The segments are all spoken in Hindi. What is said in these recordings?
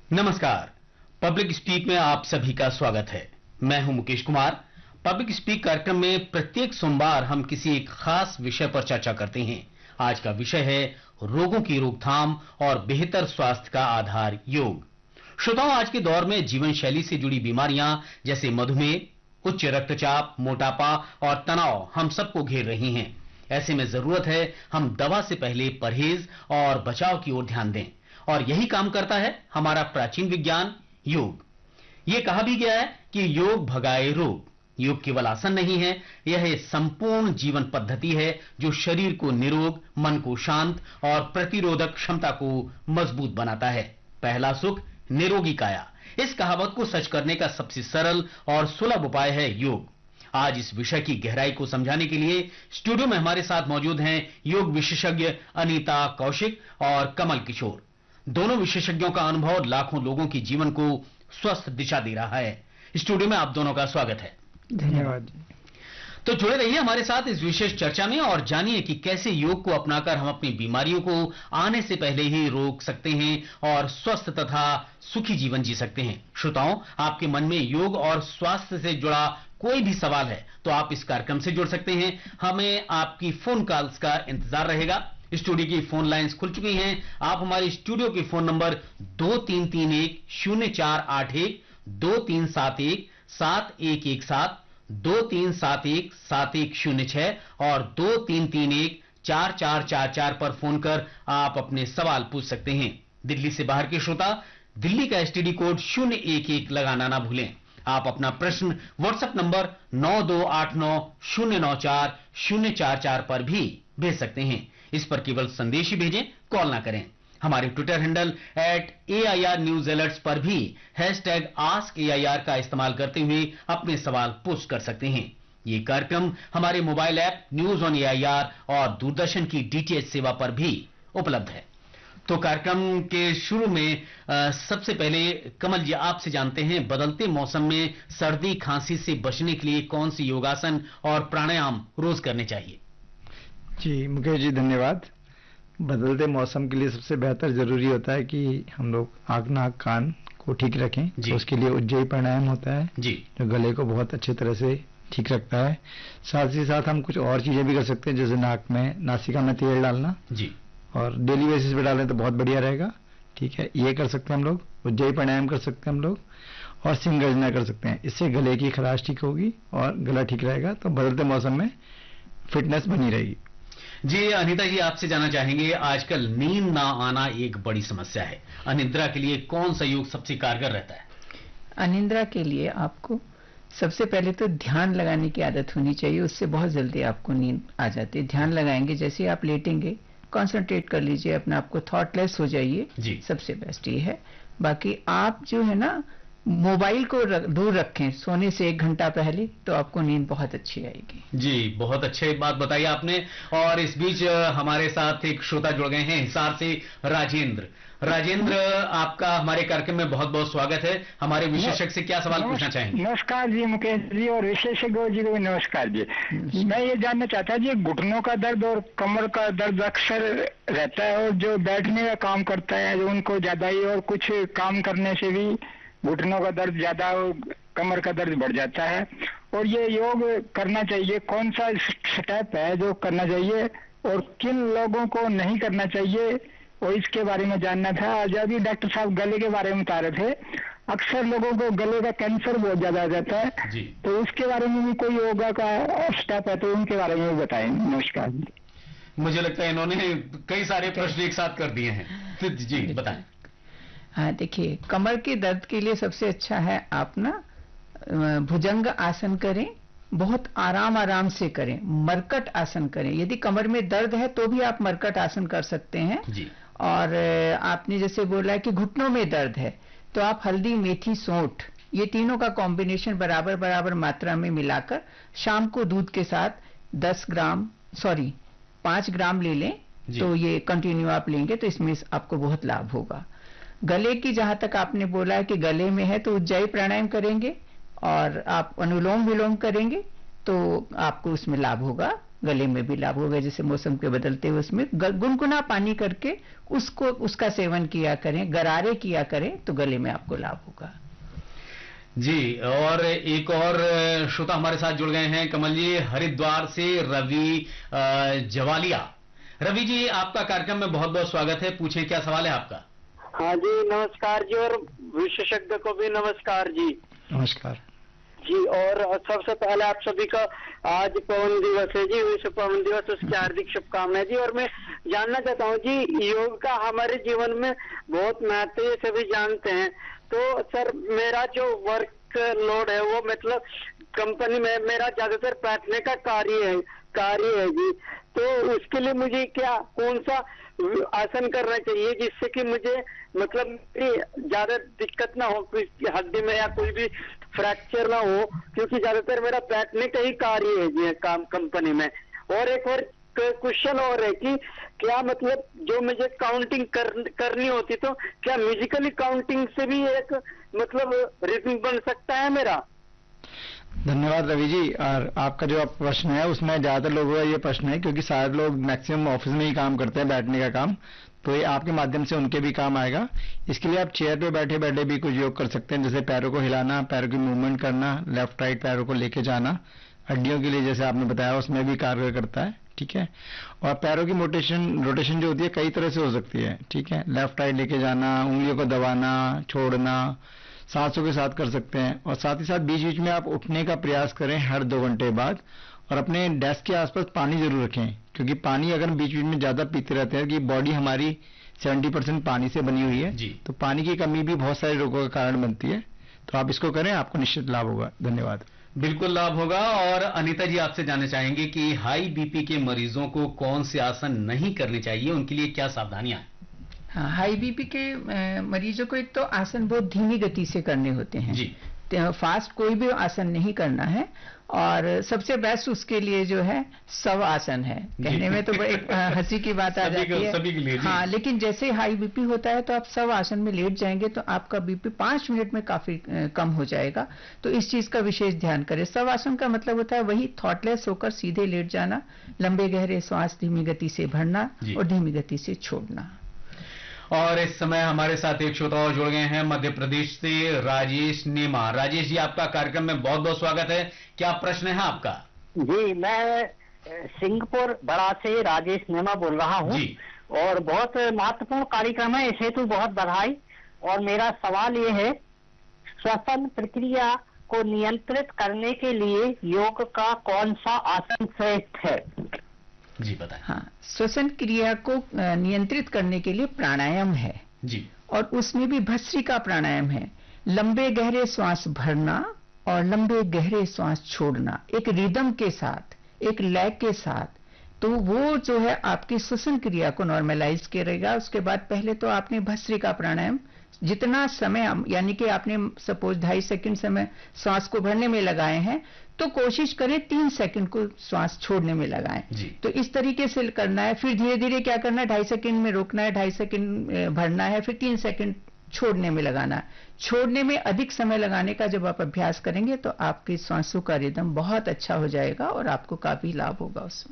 नमस्कार। पब्लिक स्पीक में आप सभी का स्वागत है। मैं हूं मुकेश कुमार। पब्लिक स्पीक कार्यक्रम में प्रत्येक सोमवार हम किसी एक खास विषय पर चर्चा करते हैं। आज का विषय है रोगों की रोकथाम और बेहतर स्वास्थ्य का आधार योग। श्रोताओं, आज के दौर में जीवन शैली से जुड़ी बीमारियां जैसे मधुमेह, उच्च रक्तचाप, मोटापा और तनाव हम सबको घेर रही हैं। ऐसे में जरूरत है हम दवा से पहले परहेज और बचाव की ओर ध्यान दें, और यही काम करता है हमारा प्राचीन विज्ञान योग। यह कहा भी गया है कि योग भगाए रोग। योग केवल आसन नहीं है, यह संपूर्ण जीवन पद्धति है जो शरीर को निरोग, मन को शांत और प्रतिरोधक क्षमता को मजबूत बनाता है। पहला सुख निरोगी काया, इस कहावत को सच करने का सबसे सरल और सुलभ उपाय है योग। आज इस विषय की गहराई को समझाने के लिए स्टूडियो में हमारे साथ मौजूद हैं योग विशेषज्ञ अनीता कौशिक और कमल किशोर। दोनों विशेषज्ञों का अनुभव लाखों लोगों की जीवन को स्वस्थ दिशा दे रहा है। स्टूडियो में आप दोनों का स्वागत है। धन्यवाद। तो जुड़े रहिए हमारे साथ इस विशेष चर्चा में और जानिए कि कैसे योग को अपनाकर हम अपनी बीमारियों को आने से पहले ही रोक सकते हैं और स्वस्थ तथा सुखी जीवन जी सकते हैं। श्रोताओं, आपके मन में योग और स्वास्थ्य से जुड़ा कोई भी सवाल है तो आप इस कार्यक्रम से जुड़ सकते हैं। हमें आपकी फोन कॉल्स का इंतजार रहेगा। स्टूडियो की फोन लाइंस खुल चुकी हैं। आप हमारे स्टूडियो के फोन नंबर 2331-0481, 2371-7117, 2371-7106 और 2331-4444 पर फोन कर आप अपने सवाल पूछ सकते हैं। दिल्ली से बाहर के श्रोता दिल्ली का एसटीडी कोड 011 लगाना ना भूलें। आप अपना प्रश्न व्हाट्सएप नंबर 9289094044 पर भी भेज सकते हैं। इस पर केवल संदेश ही भेजें, कॉल ना करें। हमारे Twitter handle @AIR News Alerts पर भी #AskAIR का इस्तेमाल करते हुए अपने सवाल पोस्ट कर सकते हैं। ये कार्यक्रम हमारे mobile app news on AIR और दूरदर्शन की DTH सेवा पर भी उपलब्ध है। तो कार्यक्रम के शुरू में सबसे पहले कमल जी, आपसे जानते हैं, बदलते मौसम में सर्दी खांसी से बचने के लिए कौन सी योगासन और प्राणायाम रोज करने चाहिए? जी मुकेश जी, धन्यवाद। बदलते मौसम के लिए सबसे बेहतर जरूरी होता है कि हम लोग आँख नाक कान को ठीक रखें। तो उसके लिए उज्जयी प्राणायाम होता है जी, जो गले को बहुत अच्छे तरह से ठीक रखता है। साथ ही साथ हम कुछ और चीजें भी कर सकते हैं, जैसे नाक में, नासिका में तेल डालना जी, और डेली बेसिस पे डालें तो बहुत बढ़िया रहेगा। ठीक है, ये कर सकते हैं हम लोग। उज्जयी प्राणायाम कर सकते हैं हम लोग, और सिंह गर्जना कर सकते हैं। इससे गले की खराश ठीक होगी और गला ठीक रहेगा, तो बदलते मौसम में फिटनेस बनी रहेगी। जी अनीता जी, आपसे जानना चाहेंगे, आजकल नींद ना आना एक बड़ी समस्या है। अनिद्रा के लिए कौन सा योग सबसे कारगर रहता है? अनिद्रा के लिए आपको सबसे पहले तो ध्यान लगाने की आदत होनी चाहिए। उससे बहुत जल्दी आपको नींद आ जाती है। ध्यान लगाएंगे, जैसे आप लेटेंगे कंसंट्रेट कर लीजिए, अपने आप को थॉटलेस हो जाइए, सबसे बेस्ट ये है। बाकी आप जो है ना, मोबाइल को दूर रखें सोने से 1 घंटा पहले, तो आपको नींद बहुत अच्छी आएगी। जी, बहुत अच्छी बात बताई आपने। और इस बीच हमारे साथ एक श्रोता जुड़ गए हैं हिसार से, राजेंद्र। राजेंद्र, आपका हमारे कार्यक्रम में बहुत बहुत स्वागत है। हमारे विशेषज्ञ से क्या सवाल पूछना चाहेंगे? नमस्कार जी मुकेश जी, और विशेषज्ञ जी को भी नमस्कार जी। मैं ये जानना चाहता जी, घुटनों का दर्द और कमर का दर्द अक्सर रहता है, और जो बैठने का काम करता है उनको ज्यादा ही, और कुछ काम करने से भी घुटनों का दर्द ज्यादा और कमर का दर्द बढ़ जाता है। और ये योग करना चाहिए, कौन सा स्टेप है जो करना चाहिए और किन लोगों को नहीं करना चाहिए, और इसके बारे में जानना था। आज अभी डॉक्टर साहब गले के बारे में बता रहे थे, अक्सर लोगों को गले का कैंसर बहुत ज्यादा आ जाता है जी, तो उसके बारे में भी कोई योगा का स्टेप है तो उनके बारे में भी बताएं। नमस्कार। मुझे लगता है इन्होंने कई सारे प्रश्न एक साथ कर दिए हैं। जी बताएं। हाँ, देखिए, कमर के दर्द के लिए सबसे अच्छा है आप ना भुजंग आसन करें, बहुत आराम से करें, मरकट आसन करें। यदि कमर में दर्द है तो भी आप मरकट आसन कर सकते हैं जी। और आपने जैसे बोला है कि घुटनों में दर्द है, तो आप हल्दी, मेथी, सौंठ, ये तीनों का कॉम्बिनेशन बराबर मात्रा में मिलाकर शाम को दूध के साथ 5 ग्राम ले लें, तो ये कंटिन्यू आप लेंगे तो इसमें आपको बहुत लाभ होगा। गले की जहां तक आपने बोला है कि गले में है, तो उज्जयी प्राणायाम करेंगे और आप अनुलोम विलोम करेंगे तो आपको उसमें लाभ होगा। गले में भी लाभ होगा। जैसे मौसम के बदलते हुए उसमें गुनगुना पानी करके उसका सेवन किया करें, गरारे किया करें, तो गले में आपको लाभ होगा। जी, और एक और श्रोता हमारे साथ जुड़ गए हैं कमल जी, हरिद्वार से रवि जवालिया। रवि जी, आपका कार्यक्रम में बहुत बहुत स्वागत है, पूछें क्या सवाल है आपका। हाँ जी, नमस्कार जी, और विशेषज्ञ को भी नमस्कार जी। नमस्कार जी, और सबसे पहले आप सभी का आज पवन दिवस है जी, विश्व पवन दिवस, उसकी हार्दिक शुभकामनाएं जी। और मैं जानना चाहता हूँ जी, योग का हमारे जीवन में बहुत महत्व है, सभी जानते हैं। तो सर, मेरा जो वर्क लोड है वो मतलब कंपनी में मेरा ज्यादातर बैठने का कार्य है जी। तो उसके लिए मुझे कौन सा आसन करना चाहिए जिससे कि मुझे मतलब ज्यादा दिक्कत ना हो, कोई हड्डी में या कोई भी फ्रैक्चर ना हो, क्योंकि ज्यादातर मेरा बैठने का ही कार्य है जी काम कंपनी में। और एक और क्वेश्चन और है कि क्या मतलब जो मुझे काउंटिंग करनी होती, तो क्या म्यूजिकली काउंटिंग से भी एक मतलब रिदम बन सकता है मेरा? धन्यवाद रवि जी। और आपका जो प्रश्न है उसमें ज्यादातर लोगों का ये प्रश्न है, क्योंकि सारे लोग मैक्सिमम ऑफिस में ही काम करते हैं बैठने का काम, तो ये आपके माध्यम से उनके भी काम आएगा। इसके लिए आप चेयर पे बैठे बैठे भी कुछ योग कर सकते हैं, जैसे पैरों को हिलाना, पैरों की मूवमेंट करना, लेफ्ट राइट पैरों को लेके जाना, हड्डियों के लिए जैसे आपने बताया उसमें भी कार्य करता है। ठीक है, और पैरों की रोटेशन जो होती है कई तरह से हो सकती है। ठीक है, लेफ्ट राइट लेके जाना, उंगलियों को दबाना, छोड़ना, सांसों के साथ कर सकते हैं। और साथ ही साथ बीच बीच में आप उठने का प्रयास करें हर 2 घंटे बाद, और अपने डेस्क के आसपास पानी जरूर रखें, क्योंकि पानी अगर बीच बीच में ज्यादा पीते रहते हैं, कि बॉडी हमारी 70% पानी से बनी हुई है जी। तो पानी की कमी भी बहुत सारे रोगों का कारण बनती है। तो आप इसको करें, आपको निश्चित लाभ होगा। धन्यवाद। बिल्कुल लाभ होगा। और अनीता जी, आपसे जानना चाहेंगे कि हाई बीपी के मरीजों को कौन से आसन नहीं करने चाहिए, उनके लिए क्या सावधानियां हैं? हाँ, हाई बीपी के मरीजों को एक तो आसन बहुत धीमी गति से करने होते हैं जी। फास्ट कोई भी आसन नहीं करना है। और सबसे बेस्ट उसके लिए जो है शव आसन है। कहने में तो एक हंसी की बात आ जाती है, सभी के लिए हाँ, लेकिन जैसे हाई बीपी होता है तो आप शव आसन में लेट जाएंगे तो आपका बीपी 5 मिनट में काफी कम हो जाएगा। तो इस चीज का विशेष ध्यान करें। शव आसन का मतलब होता है वही थॉटलेस होकर सीधे लेट जाना, लंबे गहरे श्वास धीमी गति से भरना और धीमी गति से छोड़ना। और इस समय हमारे साथ एक श्रोता और जुड़ गए हैं मध्य प्रदेश से, राजेश नेमा। राजेश जी, आपका कार्यक्रम में बहुत बहुत स्वागत है, क्या प्रश्न है आपका? जी, मैं सिंहपुर बड़ा से राजेश नेमा बोल रहा हूँ और बहुत महत्वपूर्ण कार्यक्रम है, इस हेतु बहुत बधाई। और मेरा सवाल ये है, श्वसन प्रक्रिया को नियंत्रित करने के लिए योग का कौन सा आसन श्रेष्ठ है? जी बताएं। हाँ, श्वसन क्रिया को नियंत्रित करने के लिए प्राणायाम है जी, और उसमें भी भस्त्रिका प्राणायाम है। लंबे गहरे श्वास भरना और लंबे गहरे श्वास छोड़ना, एक रिदम के साथ, एक लय के साथ। तो वो जो है आपकी श्वसन क्रिया को नॉर्मलाइज करेगा। उसके बाद पहले तो आपने भस्त्रिका प्राणायाम जितना समय, यानी कि आपने सपोज 2.5 सेकंड समय श्वास को भरने में लगाए हैं, तो कोशिश करें 3 सेकंड को श्वास छोड़ने में लगाएं। तो इस तरीके से करना है। फिर धीरे धीरे क्या करना है, 2.5 सेकंड में रोकना है, 2.5 सेकंड भरना है, फिर 3 सेकंड छोड़ने में लगाना है। छोड़ने में अधिक समय लगाने का जब आप अभ्यास करेंगे तो आपके श्वासों का रिदम बहुत अच्छा हो जाएगा और आपको काफी लाभ होगा उसमें।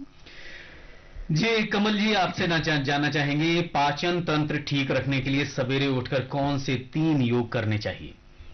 जी, कमल जी, आपसे जानना चाहेंगे, पाचन तंत्र ठीक रखने के लिए सवेरे उठकर कौन से 3 योग करने चाहिए?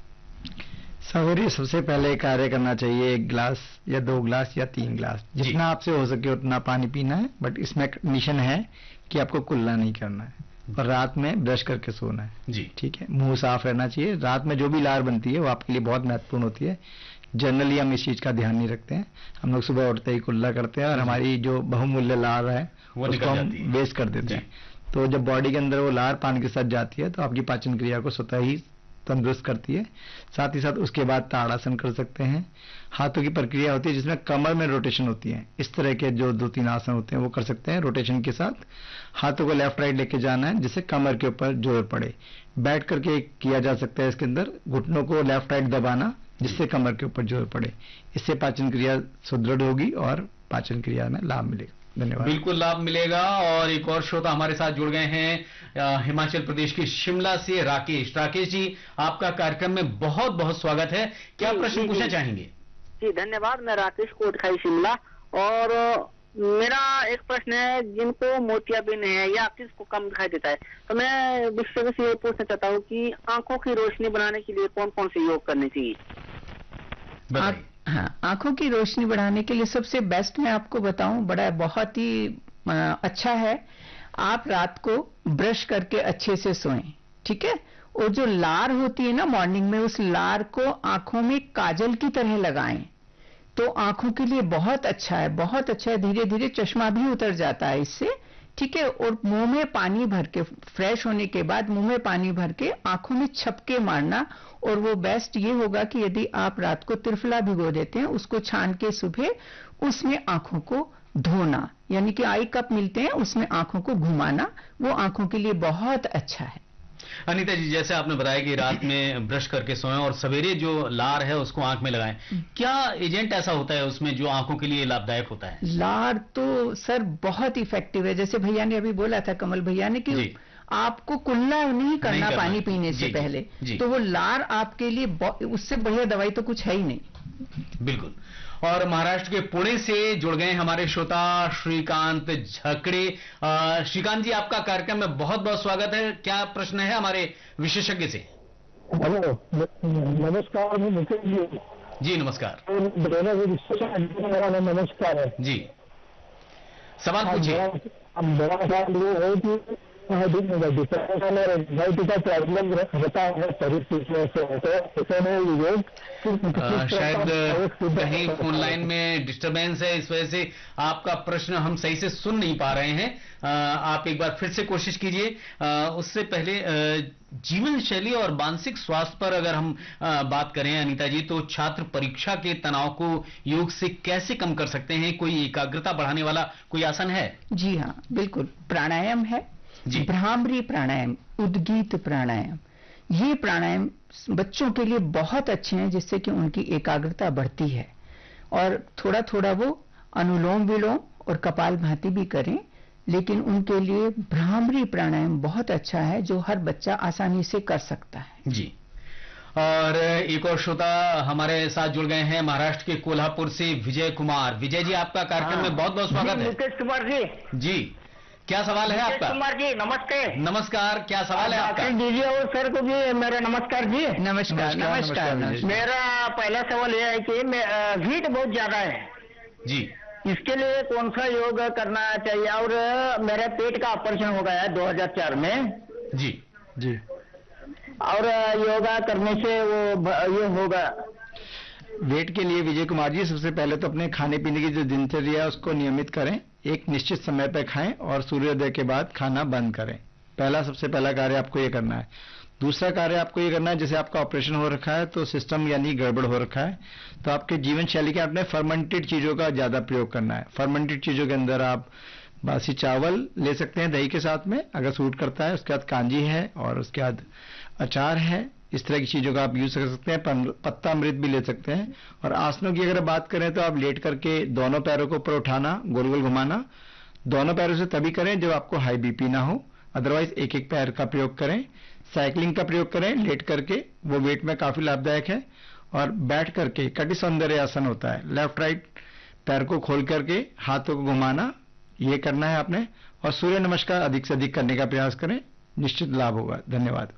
सवेरे सबसे पहले कार्य करना चाहिए 1 गिलास या 2 गिलास या 3 गिलास, जितना आपसे हो सके उतना पानी पीना है। बट इसमें कंडीशन है कि आपको कुल्ला नहीं करना है और रात में ब्रश करके सोना है जी। ठीक है, मुंह साफ रहना चाहिए। रात में जो भी लार बनती है वो आपके लिए बहुत महत्वपूर्ण होती है। जनरली हम इस चीज का ध्यान नहीं रखते हैं, हम लोग सुबह उठते ही कुल्ला करते हैं और हमारी जो बहुमूल्य लार है उसको हम वेस्ट कर देते हैं। तो जब बॉडी के अंदर वो लार पानी के साथ जाती है तो आपकी पाचन क्रिया को स्वतः ही तंदुरुस्त करती है। साथ ही साथ उसके बाद ताड़ासन कर सकते हैं। हाथों की प्रक्रिया होती है जिसमें कमर में रोटेशन होती है, इस तरह के जो 2-3 आसन होते हैं वो कर सकते हैं। रोटेशन के साथ हाथों को लेफ्ट राइट लेके जाना है जिससे कमर के ऊपर जोर पड़े। बैठ करके किया जा सकता है इसके अंदर, घुटनों को लेफ्ट राइट दबाना जिससे कमर के ऊपर जोर पड़े। इससे पाचन क्रिया सुदृढ़ होगी और पाचन क्रिया में लाभ मिलेगा। धन्यवाद। बिल्कुल लाभ मिलेगा। और एक और श्रोता हमारे साथ जुड़ गए हैं हिमाचल प्रदेश के शिमला से, राकेश। राकेश जी, आपका कार्यक्रम में बहुत बहुत स्वागत है, क्या प्रश्न पूछना चाहेंगे? जी धन्यवाद। मैं राकेश कोटखाई शिमला, और मेरा एक प्रश्न है, जिनको मोतियाबिंद है या किसको कम दिखाई देता है, तो मैं विशेष से ये पूछना चाहता हूँ कि आंखों की रोशनी बढ़ाने के लिए कौन कौन से योग करने चाहिए? हाँ, आंखों की रोशनी बढ़ाने के लिए सबसे बेस्ट मैं आपको बताऊं, बहुत ही अच्छा है, आप रात को ब्रश करके अच्छे से सोएं, ठीक है? और जो लार होती है ना मॉर्निंग में, उस लार को आंखों में काजल की तरह लगाएं, तो आंखों के लिए बहुत अच्छा है, बहुत अच्छा है। धीरे धीरे चश्मा भी उतर जाता है इससे, ठीक है? और मुंह में पानी भर के, फ्रेश होने के बाद मुंह में पानी भर के आंखों में छपके मारना। और वो बेस्ट ये होगा कि यदि आप रात को त्रिफला भिगो देते हैं, उसको छान के सुबह उसमें आंखों को धोना, यानी कि आई कप मिलते हैं, उसमें आंखों को घुमाना, वो आंखों के लिए बहुत अच्छा है। अनीता जी, जैसे आपने बताया कि रात में ब्रश करके सोएं और सवेरे जो लार है उसको आंख में लगाएं, क्या एजेंट ऐसा होता है उसमें जो आंखों के लिए लाभदायक होता है? लार तो सर बहुत इफेक्टिव है। जैसे भैया ने अभी बोला था, कमल भैया ने, कि आपको कुल्ला नहीं करना पानी पीने से पहले, तो वो लार आपके लिए, उससे बढ़िया दवाई तो कुछ है ही नहीं। बिल्कुल। और महाराष्ट्र के पुणे से जुड़ गए हमारे श्रोता श्रीकांत झकड़े। श्रीकांत जी, आपका कार्यक्रम में बहुत बहुत स्वागत है। क्या प्रश्न है हमारे विशेषज्ञ से? हेलो, नमस्कार। जी नमस्कार। मेरा नाम नमस्कार है जी। सवाल पूछिए। मेरा सवाल ये है कि डिप्रेशन का प्रॉब्लम रहता है शरीर से, शायद कहीं फोन लाइन में डिस्टरबेंस है, इस वजह से आपका प्रश्न हम सही से सुन नहीं पा रहे हैं। आप एक बार फिर से कोशिश कीजिए। उससे पहले जीवन शैली और मानसिक स्वास्थ्य पर अगर हम बात करें अनीता जी, तो छात्र परीक्षा के तनाव को योग से कैसे कम कर सकते हैं? कोई एकाग्रता बढ़ाने वाला कोई आसन है? जी हाँ, बिल्कुल। प्राणायाम है, भ्रामरी प्राणायाम, उद्गीत प्राणायाम। ये प्राणायाम बच्चों के लिए बहुत अच्छे हैं, जिससे कि उनकी एकाग्रता बढ़ती है। और थोड़ा थोड़ा वो अनुलोम विलोम और कपालभाति भी करें, लेकिन उनके लिए भ्रामरी प्राणायाम बहुत अच्छा है, जो हर बच्चा आसानी से कर सकता है। जी। और एक और श्रोता हमारे साथ जुड़ गए हैं महाराष्ट्र के कोल्हापुर से, विजय कुमार। विजय जी, आपका कार्यक्रम में बहुत बहुत स्वागत है। मुकेश कुमार जी। जी, क्या सवाल है आपका? कुमार जी नमस्ते। नमस्कार, क्या सवाल है आपका? दीजिए, और सर को भी मेरा नमस्कार जी। नमस्कार। नमस्कार। मेरा पहला सवाल यह है कि हीट बहुत ज्यादा है जी, इसके लिए कौन सा योग करना चाहिए? और मेरे पेट का ऑपरेशन हो गया है 2004 में जी जी, और योगा करने से वो ये होगा। वेट के लिए विजय कुमार जी, सबसे पहले तो अपने खाने पीने की जो दिनचर्या है उसको नियमित करें, एक निश्चित समय पर खाएं और सूर्योदय के बाद खाना बंद करें। सबसे पहला कार्य आपको ये करना है। दूसरा कार्य आपको ये करना है, जैसे आपका ऑपरेशन हो रखा है तो सिस्टम यानी गड़बड़ हो रखा है, तो आपके जीवन शैली के आपने फर्मेंटेड चीजों का ज्यादा प्रयोग करना है। फर्मेंटेड चीजों के अंदर आप बासी चावल ले सकते हैं दही के साथ में, अगर सूट करता है। उसके बाद कांजी है और उसके बाद अचार है, इस तरह की चीजों का आप यूज कर सकते हैं। पत्ता अमृत भी ले सकते हैं। और आसनों की अगर बात करें तो आप लेट करके दोनों पैरों को ऊपर उठाना, गोल गोल घुमाना। दोनों पैरों से तभी करें जब आपको हाई बीपी ना हो, अदरवाइज एक एक पैर का प्रयोग करें। साइकिलिंग का प्रयोग करें लेट करके, वो वेट में काफी लाभदायक है। और बैठ करके कटि सौंदर्य आसन होता है, लेफ्ट राइट पैर को खोल करके हाथों को घुमाना, ये करना है आपने। और सूर्य नमस्कार अधिक से अधिक करने का प्रयास करें, निश्चित लाभ होगा। धन्यवाद।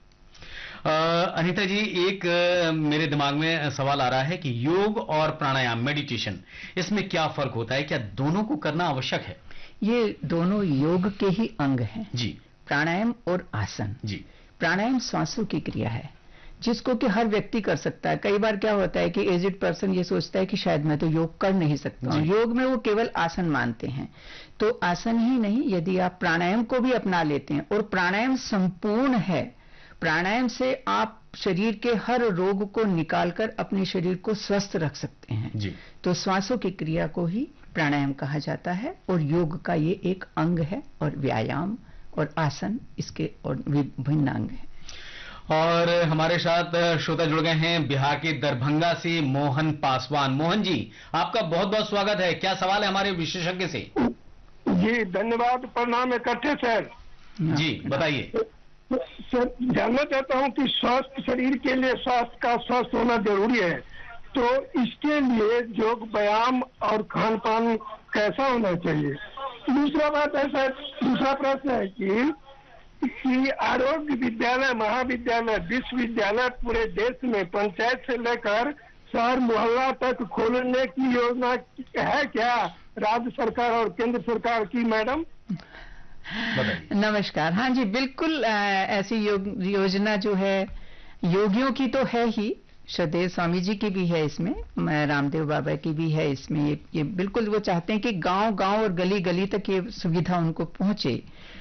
अनीता जी, एक मेरे दिमाग में सवाल आ रहा है कि योग और प्राणायाम, मेडिटेशन, इसमें क्या फर्क होता है? क्या दोनों को करना आवश्यक है? ये दोनों योग के ही अंग हैं जी, प्राणायाम और आसन जी। प्राणायाम श्वासों की क्रिया है, जिसको कि हर व्यक्ति कर सकता है। कई बार क्या होता है कि एजिड पर्सन ये सोचता है कि शायद मैं तो योग कर नहीं सकता हूं, योग में वो केवल आसन मानते हैं। तो आसन ही नहीं, यदि आप प्राणायाम को भी अपना लेते हैं, और प्राणायाम संपूर्ण है, प्राणायाम से आप शरीर के हर रोग को निकालकर अपने शरीर को स्वस्थ रख सकते हैं जी। तो श्वासों की क्रिया को ही प्राणायाम कहा जाता है, और योग का ये एक अंग है, और व्यायाम और आसन इसके और विभिन्न अंग है। और हमारे साथ श्रोता जुड़ गए हैं बिहार के दरभंगा से, मोहन पासवान। मोहन जी, आपका बहुत बहुत स्वागत है। क्या सवाल है हमारे विशेषज्ञ से? जी धन्यवाद, प्रणाम इकट्ठे सर। जी बताइए सर। जानना चाहता हूं कि स्वस्थ शरीर के लिए स्वास्थ्य का स्वस्थ होना जरूरी है, तो इसके लिए योग व्यायाम और खान पान कैसा होना चाहिए? दूसरा प्रश्न है कि आरोग्य विद्यालय, महाविद्यालय, विश्वविद्यालय पूरे देश में पंचायत से लेकर शहर मोहल्ला तक खोलने की योजना है क्या राज्य सरकार और केंद्र सरकार की? मैडम नमस्कार। हाँ जी, बिल्कुल ऐसी योजना जो है योगियों की तो है ही, श्रद्धेय स्वामी जी की भी है इसमें, रामदेव बाबा की भी है इसमें। ये बिल्कुल वो चाहते हैं कि गांव-गांव और गली-गली तक ये सुविधा उनको पहुंचे।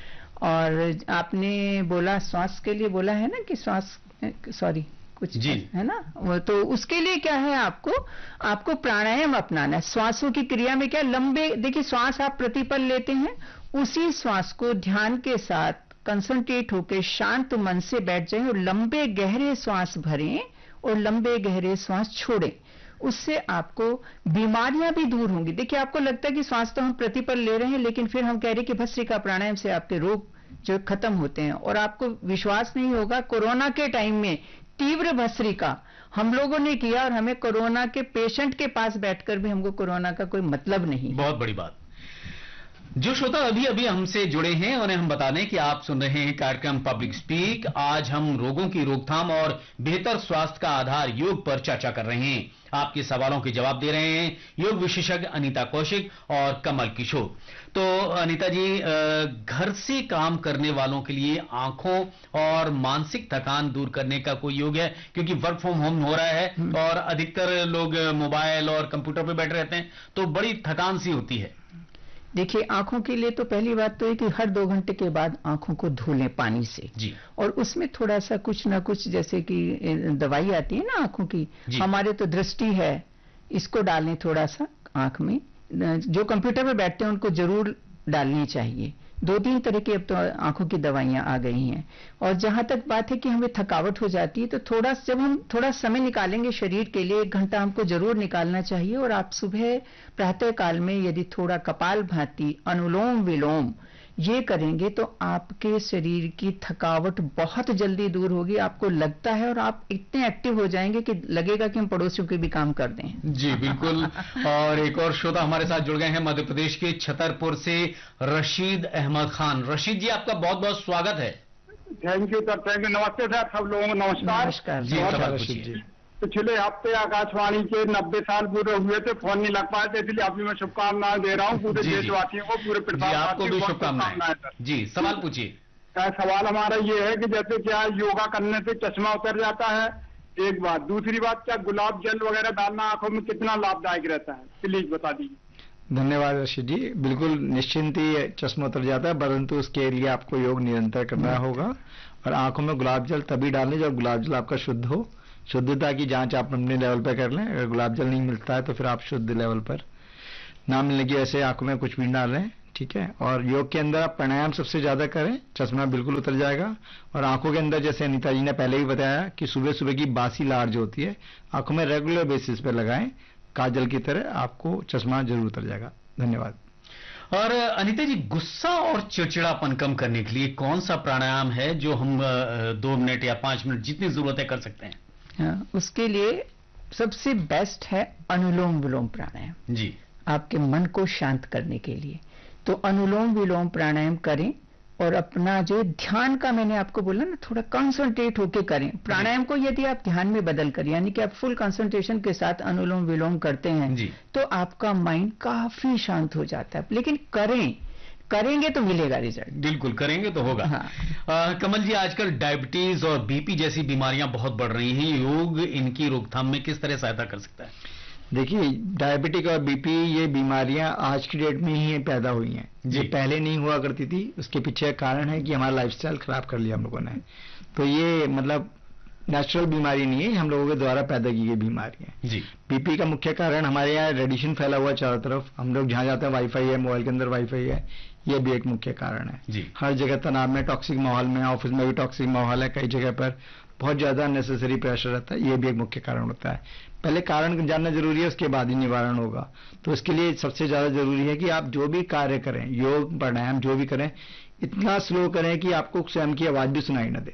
और आपने बोला स्वास्थ्य के लिए बोला है ना कि स्वास्थ्य कुछ जी है ना, वो तो उसके लिए क्या है, आपको प्राणायाम अपनाना है। श्वासों की क्रिया में क्या लंबे, देखिए श्वास आप प्रतिपल लेते हैं, उसी श्वास को ध्यान के साथ कंसंट्रेट होकर शांत मन से बैठ जाएं और लंबे गहरे श्वास भरें और लंबे गहरे श्वास छोड़ें। उससे आपको बीमारियां भी दूर होंगी। देखिए आपको लगता है कि श्वास तो हम प्रतिपल ले रहे हैं, लेकिन फिर हम कह रहे हैं कि भस्त्रिका प्राणायाम से आपके रोग जो खत्म होते हैं। और आपको विश्वास नहीं होगा, कोरोना के टाइम में तीव्र भस्त्रिका हम लोगों ने किया और हमें कोरोना के पेशेंट के पास बैठकर भी हमको कोरोना का कोई मतलब नहीं। बहुत बड़ी बात। जो श्रोता अभी अभी हमसे जुड़े हैं उन्हें हम बता दें कि आप सुन रहे हैं कार्यक्रम पब्लिक स्पीक। आज हम रोगों की रोकथाम और बेहतर स्वास्थ्य का आधार योग पर चर्चा कर रहे हैं। आपके सवालों के जवाब दे रहे हैं योग विशेषज्ञ अनीता कौशिक और कमल किशोर। तो अनीता जी, घर से काम करने वालों के लिए आंखों और मानसिक थकान दूर करने का कोई योग है? क्योंकि वर्क फ्रॉम होम हो रहा है और अधिकतर लोग मोबाइल और कंप्यूटर पर बैठे रहते हैं, तो बड़ी थकान सी होती है। देखिए आंखों के लिए तो पहली बात तो है कि हर 2 घंटे के बाद आंखों को धो लें पानी से जी। और उसमें थोड़ा सा कुछ ना कुछ, जैसे कि दवाई आती है ना आंखों की, हमारे तो दृष्टि है, इसको डालें थोड़ा सा आंख में। जो कंप्यूटर पे बैठते हैं उनको जरूर डालनी चाहिए। 2-3 तरह की अब तो आंखों की दवाइयां आ गई हैं। और जहां तक बात है कि हमें थकावट हो जाती है, तो जब हम थोड़ा समय निकालेंगे शरीर के लिए, 1 घंटा हमको जरूर निकालना चाहिए। और आप सुबह प्रातः काल में यदि थोड़ा कपालभाति, अनुलोम विलोम ये करेंगे तो आपके शरीर की थकावट बहुत जल्दी दूर होगी। आपको लगता है और आप इतने एक्टिव हो जाएंगे कि लगेगा कि हम पड़ोसियों के भी काम कर दें। जी बिल्कुल। और एक और श्रोता हमारे साथ जुड़ गए हैं मध्य प्रदेश के छतरपुर से रशीद अहमद खान। रशीद जी, आपका बहुत बहुत स्वागत है। Thank you sir, thank you. नमस्ते सर, सब लोगों को नमस्कार जी। रशीद जी, पिछले हफ्ते आकाशवाणी के 90 साल पूरे हुए थे, फोन नहीं लग पाए थे, इसलिए अभी मैं शुभकामनाएं दे रहा हूँ पूरे देशवासियों को, पूरे आपको भी शुभकामनाएं। जी सवाल पूछिए। सवाल हमारा ये है कि जैसे क्या योगा करने से चश्मा उतर जाता है, एक बात। दूसरी बात, क्या गुलाब जल वगैरह डालना आंखों में कितना लाभदायक रहता है, प्लीज बता दीजिए। धन्यवाद रशीद जी। बिल्कुल निश्चिंत ही चश्मा उतर जाता है, परंतु उसके लिए आपको योग निरंतर करना होगा। और आंखों में गुलाब जल तभी डालें जब गुलाब जल आपका शुद्ध हो। शुद्धता की जांच आप अपने लेवल पर कर लें। अगर गुलाब जल नहीं मिलता है तो फिर आप शुद्ध लेवल पर, ना मिलने की वैसे आंखों में कुछ भी डाल लें, ठीक है। और योग के अंदर आप प्राणायाम सबसे ज्यादा करें, चश्मा बिल्कुल उतर जाएगा। और आंखों के अंदर, जैसे अनीता जी ने पहले ही बताया कि सुबह सुबह की बासी लार जो होती है आंखों में रेगुलर बेसिस पे लगाएं, काजल की तरह, आपको चश्मा जरूर उतर जाएगा। धन्यवाद। और अनीता जी, गुस्सा और चिड़चिड़ापन कम करने के लिए कौन सा प्राणायाम है जो हम 2 मिनट या 5 मिनट जितनी जरूरत है कर सकते हैं? उसके लिए सबसे बेस्ट है अनुलोम विलोम प्राणायाम जी, आपके मन को शांत करने के लिए। तो अनुलोम विलोम प्राणायाम करें और अपना जो ध्यान का, मैंने आपको बोला ना, थोड़ा कंसंट्रेट होके करें। प्राणायाम को यदि आप ध्यान में बदल कर, यानी कि आप फुल कंसंट्रेशन के साथ अनुलोम विलोम करते हैं तो आपका माइंड काफी शांत हो जाता है। लेकिन करेंगे तो मिलेगा रिजल्ट। बिल्कुल, करेंगे तो होगा। हाँ। कमल जी, आजकल डायबिटीज और बीपी जैसी बीमारियां बहुत बढ़ रही हैं, योग इनकी रोकथाम में किस तरह सहायता कर सकता है? देखिए, डायबिटिक और बीपी ये बीमारियां आज की डेट में ही पैदा हुई हैं, जो पहले नहीं हुआ करती थी। उसके पीछे कारण है कि हमारा लाइफस्टाइल खराब कर लिया हम लोगों ने। तो ये मतलब नेचुरल बीमारी नहीं है, हम लोगों के द्वारा पैदा की गई बीमारी है। जी। बीपी का मुख्य कारण हमारे यहाँ रेडिएशन फैला हुआ चारों तरफ। हम लोग जहाँ जाते हैं वाईफाई है, मोबाइल के अंदर वाईफाई है, ये भी एक मुख्य कारण है। जी। हर जगह तनाव में, टॉक्सिक माहौल में, ऑफिस में भी टॉक्सिक माहौल है, कई जगह पर बहुत ज्यादा नेसेसरी प्रेशर रहता है, ये भी एक मुख्य कारण होता है। पहले कारण जानना जरूरी है, उसके बाद ही निवारण होगा। तो इसके लिए सबसे ज्यादा जरूरी है कि आप जो भी कार्य करें, योग प्राणायाम जो भी करें, इतना स्लो करें कि आपको स्वयं की आवाज भी सुनाई न दे।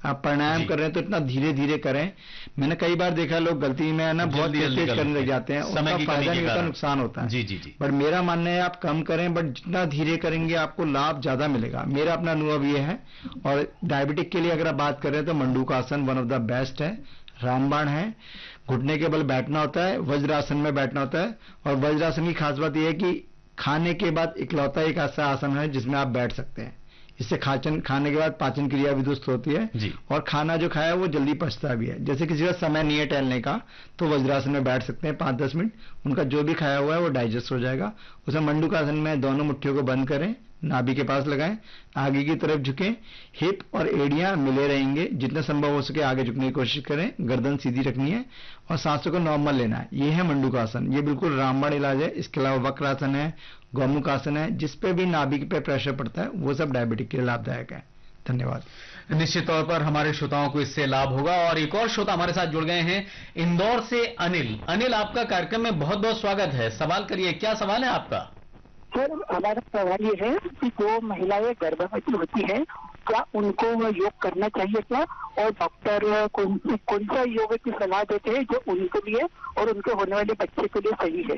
आप प्राणायाम कर रहे हैं तो इतना धीरे धीरे करें। मैंने कई बार देखा लोग गलती में है ना बहुत तेज करने लग जाते हैं, उसका फायदा नहीं होता, नुकसान होता है। जी जी जी। बट मेरा मानना है आप कम करें, बट जितना धीरे करेंगे आपको लाभ ज्यादा मिलेगा। मेरा अपना अनुभव ये है। और डायबिटिक के लिए अगर आप बात करें तो मंडूकासन वन ऑफ द बेस्ट है, रामबाण है। घुटने के बल बैठना होता है, वज्रासन में बैठना होता है। और वज्रासन की खास बात यह है कि खाने के बाद इकलौता एक ऐसा आसन है जिसमें आप बैठ सकते हैं। इससे खाने के बाद पाचन क्रिया भी दुरुस्त होती है जी। और खाना जो खाया वो जल्दी पचता भी है। जैसे किसी का समय नहीं है टहलने का तो वज्रासन में बैठ सकते हैं 5-10 मिनट, उनका जो भी खाया हुआ है वो डाइजेस्ट हो जाएगा। उसे मंडूकासन में दोनों मुट्ठियों को बंद करें, नाभि के पास लगाएं, आगे की तरफ झुकें, हिप और एड़ियां मिले रहेंगे, जितना संभव हो सके आगे झुकने की कोशिश करें, गर्दन सीधी रखनी है और सांसों को नॉर्मल लेना है। ये है मंडूकासन, ये बिल्कुल रामबाण इलाज है। इसके अलावा वक्रासन है, गौमुखासन है, जिसपे भी नाभि पे प्रेशर पड़ता है वो सब डायबिटिक के लिए लाभदायक है। धन्यवाद। निश्चित तौर पर हमारे श्रोताओं को इससे लाभ होगा। और एक और श्रोता हमारे साथ जुड़ गए हैं इंदौर से, अनिल। अनिल, आपका कार्यक्रम में बहुत बहुत स्वागत है। सवाल करिए, क्या सवाल है आपका? सर, हमारा सवाल ये है कि जो महिलाएं गर्भवती होती हैं क्या उनको योग करना चाहिए क्या, और डॉक्टर कौन सा योग की सलाह देते हैं जो उनके लिए और उनके होने वाले बच्चे के लिए सही है?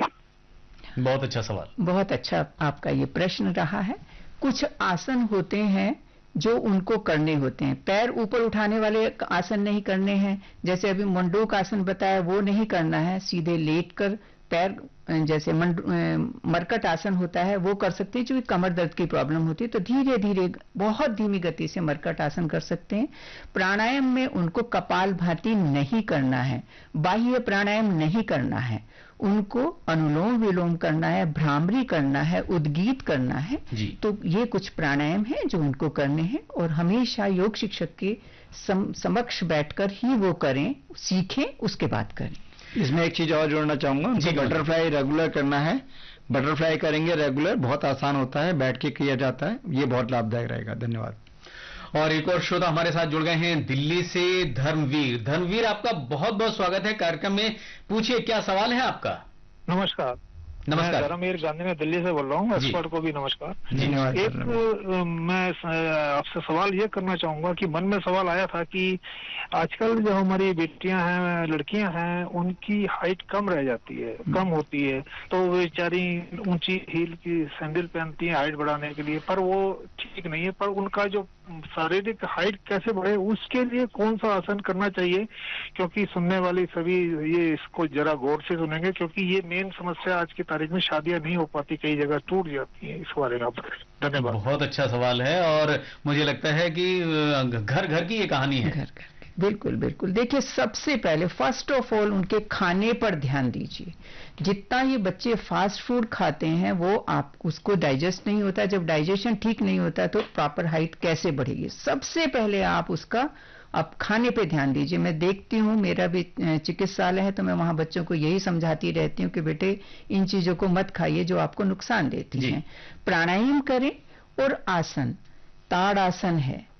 बहुत अच्छा सवाल, बहुत अच्छा आपका ये प्रश्न रहा है। कुछ आसन होते हैं जो उनको करने होते हैं। पैर ऊपर उठाने वाले आसन नहीं करने हैं, जैसे अभी मंडूक आसन बताया वो नहीं करना है। सीधे लेटकर पैर, जैसे मरकट आसन होता है वो कर सकते हैं। जो कमर दर्द की प्रॉब्लम होती है तो धीरे धीरे बहुत धीमी गति से मरकट आसन कर सकते हैं। प्राणायाम में उनको कपालभाति नहीं करना है, बाह्य प्राणायाम नहीं करना है, उनको अनुलोम विलोम करना है, भ्रामरी करना है, उद्गीत करना है। तो ये कुछ प्राणायाम हैं जो उनको करने हैं और हमेशा योग शिक्षक के समक्ष बैठकर ही वो करें, सीखें, उसके बाद करें। इसमें एक चीज और जोड़ना चाहूंगा, उनको बटरफ्लाई रेगुलर करना है। बटरफ्लाई करेंगे रेगुलर, बहुत आसान होता है, बैठ के किया जाता है, ये बहुत लाभदायक रहेगा। धन्यवाद। और एक और श्रोता हमारे साथ जुड़ गए हैं दिल्ली से, धर्मवीर। धर्मवीर, आपका बहुत बहुत स्वागत है कार्यक्रम में। पूछिए, क्या सवाल है आपका? नमस्कार। नमस्कार। मैं धर्मवीर गांधी में दिल्ली से बोल रहा हूँ। एक्सपर्ट को भी नमस्कार। एक मैं आपसे सवाल ये करना चाहूंगा कि मन में सवाल आया था कि आजकल जो हमारी बेटियां हैं, लड़कियां हैं, उनकी हाइट कम रह जाती है, कम होती है, तो वे बेचारी ऊंची हील की सैंडल पहनती हैं हाइट बढ़ाने के लिए, पर वो ठीक नहीं है। पर उनका जो शारीरिक हाइट कैसे बढ़े उसके लिए कौन सा आसन करना चाहिए? क्योंकि सुनने वाले सभी ये इसको जरा गौर से सुनेंगे, क्योंकि ये मेन समस्या आज की तारीख में शादियां नहीं हो पाती, कई जगह टूट जाती हैं। इस बारे में आप बताएं। धन्यवाद। बहुत अच्छा सवाल है और मुझे लगता है कि घर घर की ये कहानी है। घर घर बिल्कुल बिल्कुल। देखिए, सबसे पहले फर्स्ट ऑफ ऑल उनके खाने पर ध्यान दीजिए। जितना ये बच्चे फास्ट फूड खाते हैं वो आप उसको डाइजेस्ट नहीं होता। जब डाइजेशन ठीक नहीं होता तो प्रॉपर हाइट कैसे बढ़ेगी? सबसे पहले आप उसका खाने पे ध्यान दीजिए। मैं देखती हूँ, मेरा भी चिकित्सालय है तो मैं वहां बच्चों को यही समझाती रहती हूँ कि बेटे इन चीजों को मत खाइए जो आपको नुकसान देती हैं। प्राणायाम करें और आसन, ताड़ आसन है,